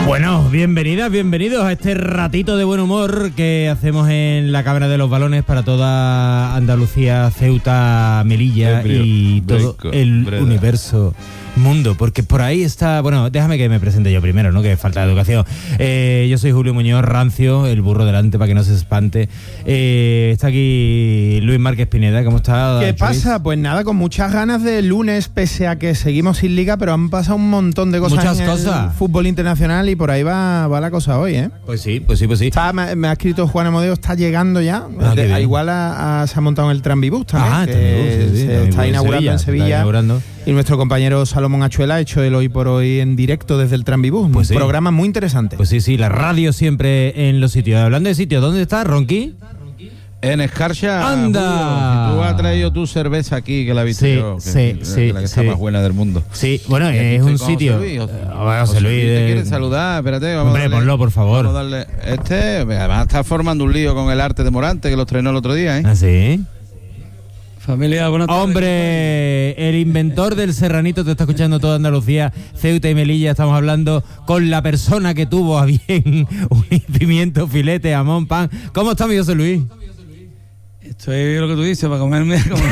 Bueno, bienvenidos a este ratito de buen humor que hacemos en la Cámara de los Balones para toda Andalucía, Ceuta, Melilla y todo el universo mundo, porque por ahí está, bueno, déjame que me presente yo primero, ¿no? Que falta de educación. Yo soy Julio Muñoz, rancio, el burro delante para que no se espante. Está aquí Luis Márquez Pineda, ¿cómo está? ¿Qué pasa? Pues nada, con muchas ganas de lunes, pese a que seguimos sin liga, pero han pasado un montón de cosas. Muchas en cosas. El fútbol internacional y por ahí va la cosa hoy, ¿eh? Pues sí. Me ha escrito Juan Amodeo, está llegando ya. Igual se ha montado en el Tranvibús también. Se está inaugurando en Sevilla. Y nuestro compañero Salomón Achuela ha hecho el Hoy por Hoy en directo desde el Tranvibús. Pues un programa muy interesante. Pues sí, la radio siempre en los sitios. Hablando de sitios, ¿dónde está, Ronqui? En Escarcha. ¡Anda! Julio, tú has traído tu cerveza aquí, que la he visto yo. La que está más buena del mundo. Sí, bueno, es un sitio. José Luis, ¿te quieres saludar? Espérate, vamos. Hombre, ponlo, por favor. Vamos a darle. Además está formando un lío con el arte de Morante, que lo estrenó el otro día, ¿eh? ¿Ah, sí? Familia, buenas tardes. Hombre, el inventor del serranito te está escuchando toda Andalucía, Ceuta y Melilla. Estamos hablando con la persona que tuvo a bien un pimiento, filete, jamón, pan. ¿Cómo está mi José Luis? Estoy lo que tú dices, para comerme como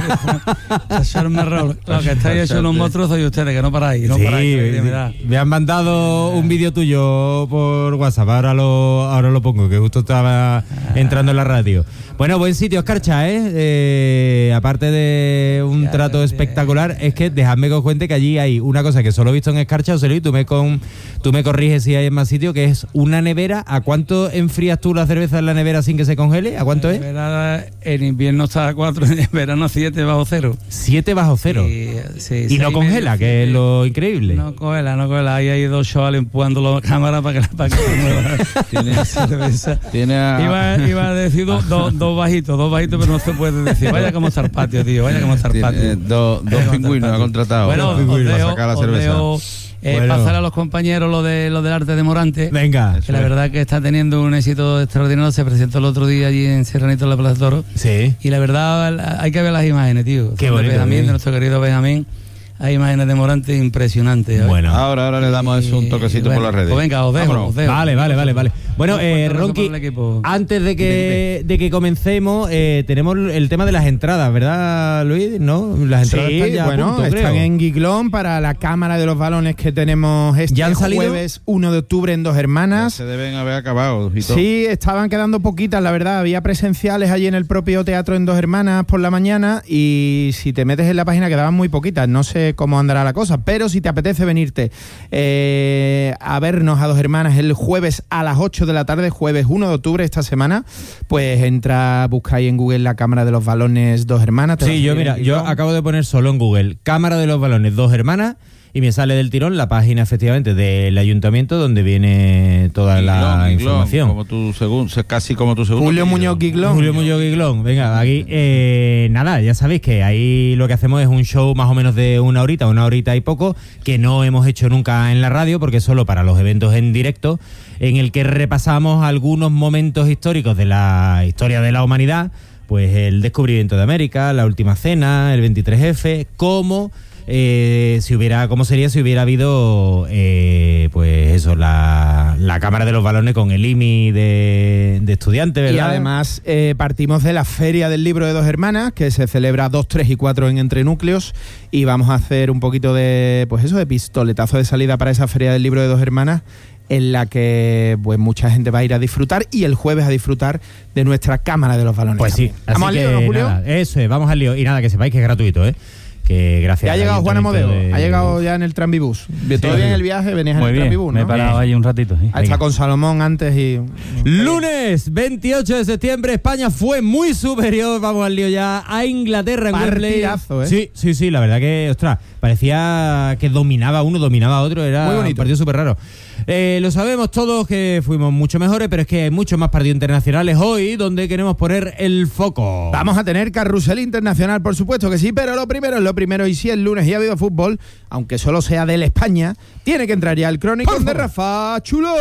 echarme raro. Claro, que estáis hechos unos monstruos y ustedes, que no paráis, me han mandado un vídeo tuyo por WhatsApp, ahora lo pongo, que justo estaba entrando en la radio. Bueno, buen sitio, Escarcha, aparte de un trato espectacular, es que dejadme que os cuente que allí hay una cosa que solo he visto en Escarcha, José Luis, tú me corriges si hay en más sitio, que es una nevera. ¿A cuánto enfrías tú la cerveza en la nevera sin que se congele? ¿A cuánto es? En invierno está a 4, en verano 7 bajo cero. 7 bajo cero. Y no congela, que es lo increíble. No congela. Ahí hay dos chavales empujando la cámara para que se mueva. Tiene cerveza. Iba a decir dos bajitos, pero no se puede decir. Vaya como está el patio, tío. Dos pingüinos ha contratado. Bueno, para sacar la cerveza. Pasar a los compañeros lo del arte de Morante. Venga. Que la verdad que está teniendo un éxito extraordinario. Se presentó el otro día allí en Serranito, en la Plaza Toro. Sí. Y la verdad, hay que ver las imágenes, tío. Qué bonito. De nuestro querido Benjamín. Hay imágenes de Morante impresionantes. Bueno. Ahora le damos eso un toquecito por las redes. Pues venga, os dejo. Vale. Bueno, Ronqui, antes de que comencemos, tenemos el tema de las entradas, ¿verdad, Luis? ¿No? Las entradas están ya a punto, están en Giglón para la Cámara de los Balones que tenemos jueves 1 de octubre en Dos Hermanas. Ya se deben haber acabado y todo. Sí, estaban quedando poquitas, la verdad. Había presenciales allí en el propio teatro en Dos Hermanas por la mañana y si te metes en la página quedaban muy poquitas. No sé cómo andará la cosa, pero si te apetece venirte a vernos a Dos Hermanas el jueves a las 8 de la tarde, jueves 1 de octubre esta semana, pues busca ahí en Google la Cámara de los Balones Dos Hermanas. Sí, yo acabo de poner solo en Google Cámara de los Balones Dos Hermanas y me sale del tirón la página efectivamente del ayuntamiento donde viene toda la información. Casi como tu segundo. Julio Muñoz Giglón. Venga, aquí nada, ya sabéis que ahí lo que hacemos es un show más o menos de una horita y poco, que no hemos hecho nunca en la radio porque es solo para los eventos en directo, en el que repasamos algunos momentos históricos de la historia de la humanidad, pues el descubrimiento de América, la última cena, el 23F, cómo sería si hubiera habido pues eso, la Cámara de los Balones con el IMI de estudiantes, ¿verdad? Y además partimos de la Feria del Libro de Dos Hermanas, que se celebra 2, 3 y 4 en Entre Núcleos, y vamos a hacer un poquito de pistoletazo de salida para esa Feria del Libro de Dos Hermanas, en la que pues mucha gente va a ir a disfrutar y el jueves a disfrutar de nuestra Cámara de los Balones. Pues sí, vamos al lío, ¿no, Julio? Nada, eso es, vamos al lío. Y nada, que sepáis que es gratuito, que gracias. Ya ha llegado Juan Amodeo, ha llegado ya en el Tranvibús. Todavía en el viaje venías en el Tranvibús, ¿no? Me he parado ahí un ratito. Ahí está con Salomón antes y... Lunes 28 de septiembre, España fue muy superior, vamos al lío ya, a Inglaterra en Wembley. Partidazo, Sí, la verdad que, ostras, parecía que dominaba uno, dominaba otro, era muy bonito. Un partido súper raro. Lo sabemos todos que fuimos mucho mejores, pero es que hay muchos más partidos internacionales hoy donde queremos poner el foco. Vamos a tener carrusel internacional, por supuesto que sí, pero lo primero es lo primero, y si es lunes y ha habido fútbol, aunque solo sea del España, tiene que entrar ya el Crónicón de Rafa Chulón.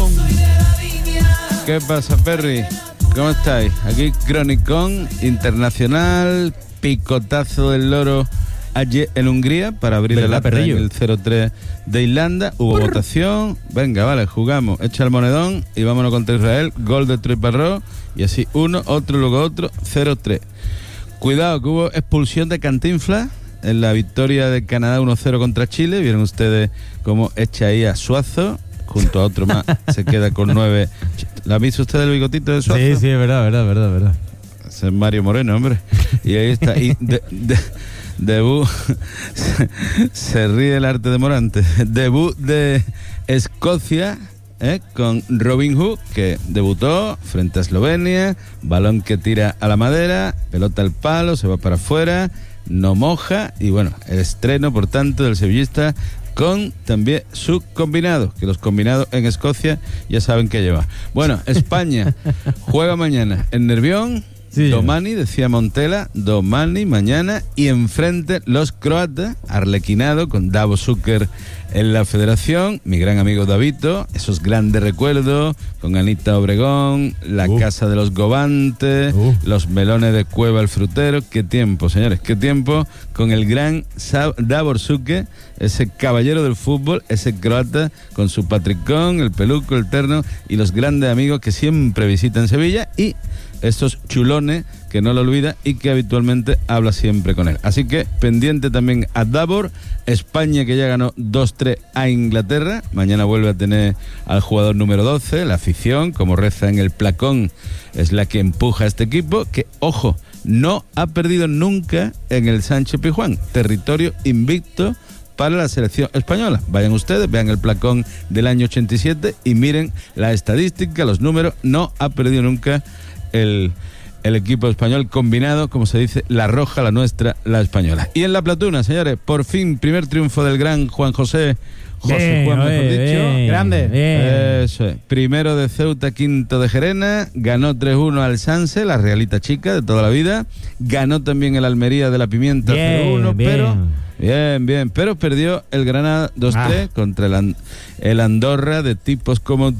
¿Qué pasa, Perry? ¿Cómo estáis? Aquí Crónicón internacional, picotazo del loro ayer en Hungría para abrir el acta en el 0-3 de Irlanda. Hubo votación. Venga, vale, jugamos. Echa el monedón y vámonos contra Israel. Gol de Troy Parrot. Y así uno, otro, luego otro. 0-3. Cuidado, que hubo expulsión de Cantinflas en la victoria de Canadá 1-0 contra Chile. Vieron ustedes cómo echa ahí a Suazo junto a otro más. Se queda con 9. ¿La ha visto usted el bigotito de Suazo? Sí, es verdad. Ese es Mario Moreno, hombre. Y ahí está. Y debut. Se ríe el arte de Morante. Debut de Escocia. Con Robin Hood, que debutó frente a Eslovenia, balón que tira a la madera, pelota al palo, se va para afuera, no moja, y bueno, el estreno, por tanto, del sevillista con también su combinado, que los combinados en Escocia ya saben qué lleva. Bueno, España juega mañana en Nervión. Sí, Domani, decía Montela, Domani mañana, y enfrente los croatas, arlequinado con Davo Zucker en la federación, mi gran amigo Davito, esos grandes recuerdos con Anita Obregón, la casa de los Gobantes, los melones de Cueva el frutero. Qué tiempo, señores, qué tiempo con el gran Davor Zucker, ese caballero del fútbol, ese croata con su patricón, el peluco, el terno y los grandes amigos que siempre visitan Sevilla, y estos chulones que no lo olvida y que habitualmente habla siempre con él. Así que pendiente también a Davor. España, que ya ganó 2-3 a Inglaterra. Mañana vuelve a tener al jugador número 12. La afición, como reza en el placón, es la que empuja a este equipo, que, ojo, no ha perdido nunca en el Sánchez Pizjuán. Territorio invicto para la selección española. Vayan ustedes, vean el placón del año 87 y miren la estadística, los números. No ha perdido nunca el equipo español combinado, como se dice, la roja, la nuestra, la española. Y en la platuna, señores, por fin, primer triunfo del gran Juan José Juan, mejor dicho. Grande. Eso es. Primero de Ceuta, quinto de Gerena. Ganó 3-1 al Sanse, la realita chica de toda la vida. Ganó también el Almería de la Pimienta 0-1, pero... Bien, pero perdió el Granada 2-3 contra el Andorra de tipos como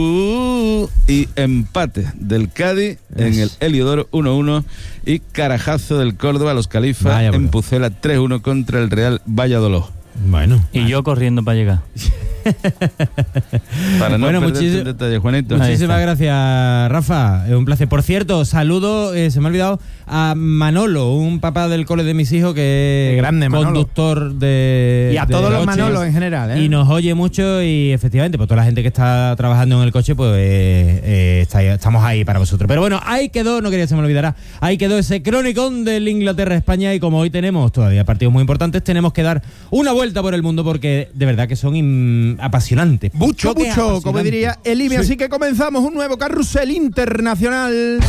tú, y empate del Cádiz en el Heliodoro 1-1 y carajazo del Córdoba a los Califas en Pucela 3-1 contra el Real Valladolid. Bueno. Y yo corriendo para llegar. Para no perderte un detalle, Juanito. Muchísimas gracias, Rafa. Es un placer. Por cierto, saludo, se me ha olvidado, a Manolo, un papá del cole de mis hijos que es grande, conductor de... Y a todos los Manolos en general, Y nos oye mucho, y efectivamente, pues toda la gente que está trabajando en el coche, pues estamos ahí para vosotros. Pero bueno, ahí quedó, no quería que se me olvidara, ahí quedó ese cronicón del Inglaterra-España, y como hoy tenemos todavía partidos muy importantes, tenemos que dar una vuelta por el mundo, porque de verdad que son apasionante. Mucho, como diría el IBE. Sí. Así que comenzamos un nuevo carrusel internacional.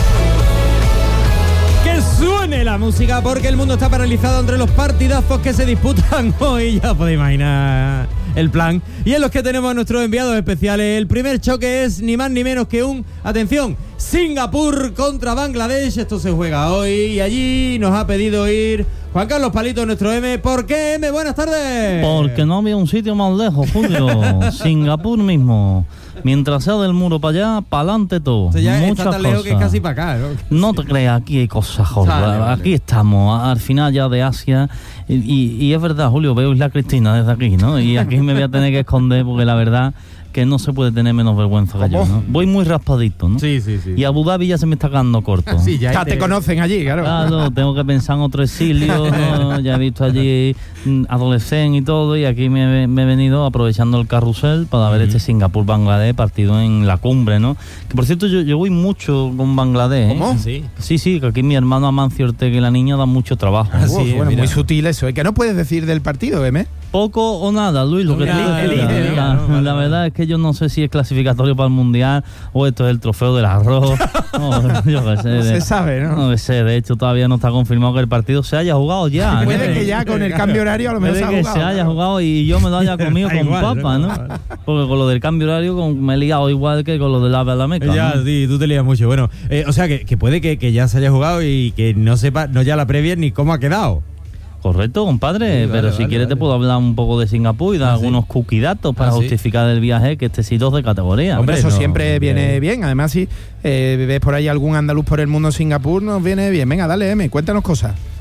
Que suene la música, porque el mundo está paralizado entre los partidazos que se disputan hoy. Ya podéis imaginar el plan. Y en los que tenemos a nuestros enviados especiales. El primer choque es ni más ni menos que atención, Singapur contra Bangladesh. Esto se juega hoy y allí nos ha pedido ir Juan Carlos Palito, nuestro M. ¿Por qué, M? Buenas tardes. Porque no había un sitio más lejos, Julio. Singapur mismo. Mientras sea del muro para allá, para adelante todo. O sea, ya muchas está tan lejos cosas. Que casi para acá, ¿no? No te creas, aquí hay cosas jordas. Vale. Aquí estamos, al final ya de Asia. Y es verdad, Julio, veo Isla Cristina desde aquí, ¿no? Y aquí me voy a tener que esconder, porque la verdad que no se puede tener menos vergüenza que yo, ¿no? Voy muy raspadito, ¿no? Sí. Y Abu Dhabi ya se me está quedando corto. Sí, ya te conocen allí, claro. Claro, tengo que pensar en otro exilio, ¿no? Ya he visto allí adolescente y todo, y aquí me he venido aprovechando el carrusel para ver este Singapur-Bangladesh, partido en la cumbre, ¿no? Que por cierto, yo voy mucho con Bangladesh. ¿Cómo? Sí, que aquí mi hermano Amancio Ortega y la niña dan mucho trabajo. Bueno, muy sutil eso. ¿Qué no puedes decir del partido, M? Poco o nada, Luis, lo que te digo. La verdad es que yo no sé si es clasificatorio para el Mundial o esto es el trofeo del arroz. Yo qué sé. No se sabe, ¿no? No sé, de hecho todavía no está confirmado que el partido se haya jugado ya. Puede que ya con el cambio horario a lo mejor se ha jugado. Se haya jugado y yo me lo haya comido con papa, ¿no? Porque con lo del cambio horario me he liado igual que con lo del Ave a la Meca. Ya, ¿no? Sí, tú te lías mucho. Bueno, o sea que puede que ya se haya jugado y que no sepa, no ya la previa ni cómo ha quedado. Correcto, compadre, sí, pero si quieres te puedo hablar un poco de Singapur y dar algunos cookie datos para justificar el viaje, que este sitio es de categoría. Hombre, eso siempre viene bien. Además, si ves por ahí algún andaluz por el mundo en Singapur, nos viene bien. Venga, dale, M, cuéntanos cosas.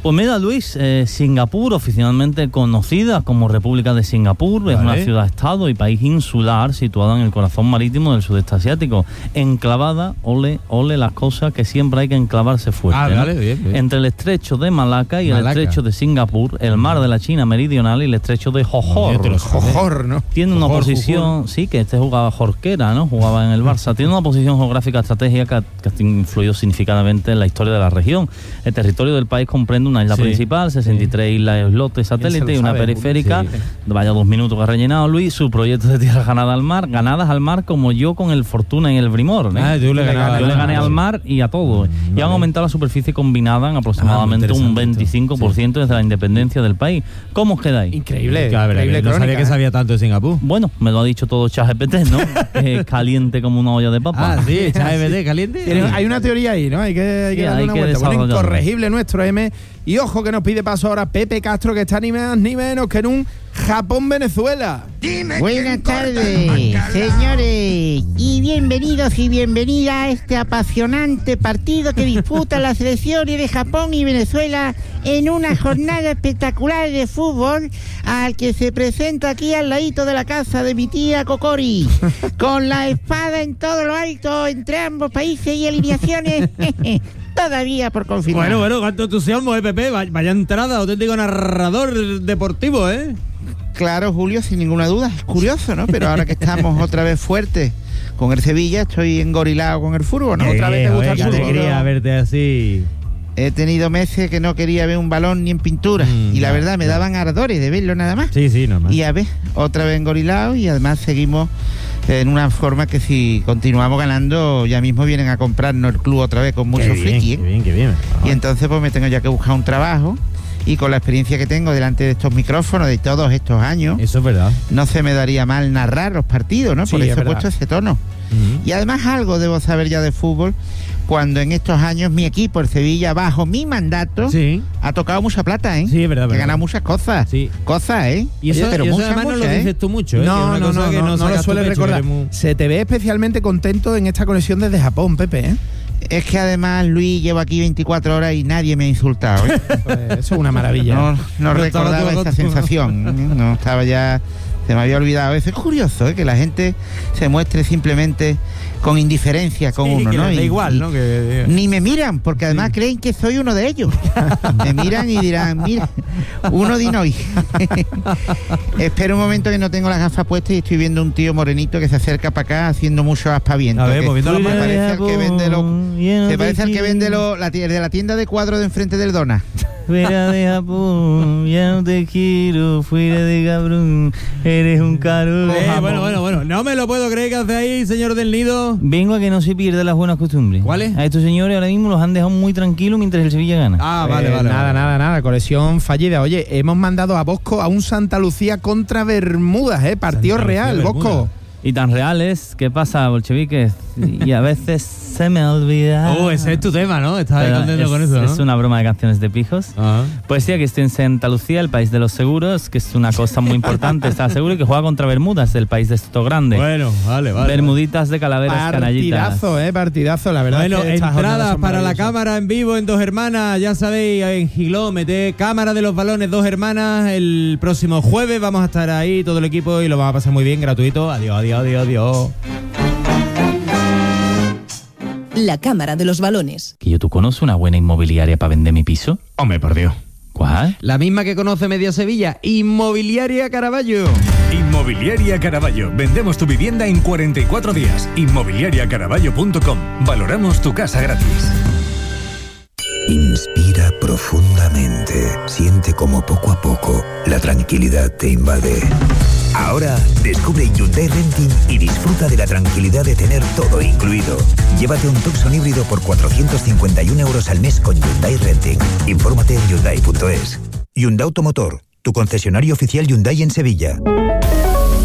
Pues mira, Luis, Singapur, oficialmente conocida como República de Singapur, es una ciudad-estado y país insular situada en el corazón marítimo del sudeste asiático, enclavada, ole las cosas que siempre hay que enclavarse fuerte, ¿no? Bien. Entre el estrecho de Malaca y el estrecho de Singapur, el mar de la China meridional y el estrecho de Johor. ¿no? Tiene una posición, sí, que jugaba Jorquera, ¿no? Jugaba en el Barça. Tiene una posición geográfica estratégica que ha influido significativamente en la historia de la región. El territorio del país comprende una isla principal, 63 islas, islotes, satélites y una periférica. Vaya 2 minutos que ha rellenado, Luis. Su proyecto de tierras ganadas al mar, como yo con el Fortuna en el Brimor. Yo le gané al mar y a todo. Y han aumentado la superficie combinada en aproximadamente un 25% desde la independencia del país. ¿Cómo os quedáis? Increíble. No sabía que sabía tanto de Singapur. Bueno, me lo ha dicho todo ChatGPT, ¿no? Caliente como una olla de papa. Sí, ChatGPT caliente. Hay una teoría ahí, ¿no? Hay que darle una vuelta. Bueno, incorregible nuestro M. Y ojo que nos pide paso ahora Pepe Castro, que está ni más ni menos que en un Japón-Venezuela. Buenas tardes, señores, y bienvenidos y bienvenidas a este apasionante partido que disputan las selecciones de Japón y Venezuela en una jornada espectacular de fútbol al que se presenta aquí al ladito de la casa de mi tía Cocori, con la espada en todo lo alto entre ambos países y alineaciones todavía por confirmar. Bueno, cuánto entusiasmo, Pepe, vaya entrada, auténtico narrador deportivo, ¿eh? Claro, Julio, sin ninguna duda, es curioso, ¿no? Pero ahora que estamos otra vez fuertes con el Sevilla, estoy engorilado con el fútbol, ¿no? Otra vez te gusta el fútbol. Quería verte así. He tenido meses que no quería ver un balón ni en pintura y la verdad me daban ardores de verlo nada más. Sí, normal. Y a ver, otra vez engorilado y además seguimos en una forma que si continuamos ganando ya mismo vienen a comprarnos el club otra vez con mucho friki. Qué bien. Y entonces pues me tengo ya que buscar un trabajo y con la experiencia que tengo delante de estos micrófonos de todos estos años, eso es verdad, no se me daría mal narrar los partidos, ¿no? Por eso he puesto ese tono. Y además algo debo saber ya de fútbol, cuando en estos años mi equipo, el Sevilla, bajo mi mandato, ha tocado mucha plata, ¿eh? Sí, es verdad. Que ha ganado muchas cosas. Sí. Cosas, ¿eh? Y eso, pero eso además no lo dices tú mucho, ¿eh? No lo sueles recordar. Se te ve especialmente contento en esta conexión desde Japón, Pepe, ¿eh? Es que además, Luis, llevo aquí 24 horas y nadie me ha insultado, ¿eh? Pues eso es una maravilla. No recordaba esa sensación. No estaba ya... Se me había olvidado. Es curioso, ¿eh? Que la gente se muestre simplemente con indiferencia con uno, ¿no? Da igual, ¿no? Ni me miran, porque además creen que soy uno de ellos. Me miran y dirán, mira, uno de hoy. Espera un momento que no tengo las gafas puestas y estoy viendo un tío morenito que se acerca para acá haciendo mucho aspaviento. A ver, moviendo la mano. Parece al que vende se parece al que vende de la tienda de cuadros de enfrente del Dona. Fuera de Japón, ya no te quiero, fuera de cabrón, eres un caro. Bueno, no me lo puedo creer. ¿Qué hace ahí, señor del Nido? Vengo a que no se pierda las buenas costumbres. ¿Cuáles? A estos señores ahora mismo los han dejado muy tranquilos mientras el Sevilla gana. Vale. Nada, colección fallida. Oye, hemos mandado a Bosco a un Santa Lucía contra Bermudas, partido Santa real, Lucía, Bosco. Y tan reales, ¿qué pasa, bolcheviques? Y a veces se me olvida. Ese es tu tema, ¿no? Estás ahí contento con eso, ¿no? Es una broma de canciones de pijos. Pues sí, aquí estoy en Santa Lucía, el país de los seguros, que es una cosa muy importante, estar seguro, y que juega contra Bermudas, el país de Soto Grande. Bueno, vale. Bermuditas de calaveras canallitas. Partidazo, la verdad. Bueno, entradas para la cámara en vivo en Dos Hermanas, ya sabéis, en Giló, mete cámara de los balones Dos Hermanas. El próximo jueves vamos a estar ahí, todo el equipo, y lo vamos a pasar muy bien, gratuito. Adiós. La cámara de los balones. ¿Que tú conoces una buena inmobiliaria para vender mi piso? Hombre, por Dios. ¿Cuál? La misma que conoce media Sevilla, Inmobiliaria Caraballo. Inmobiliaria Caraballo. Vendemos tu vivienda en 44 días. Inmobiliariacaraballo.com. Valoramos tu casa gratis. Inspira profundamente. Siente como poco a poco la tranquilidad te invade. Ahora descubre Hyundai Renting y disfruta de la tranquilidad de tener todo incluido. Llévate un Tucson híbrido por 451 € al mes con Hyundai Renting. Infórmate en Hyundai.es. Hyundai Automotor, tu concesionario oficial Hyundai en Sevilla.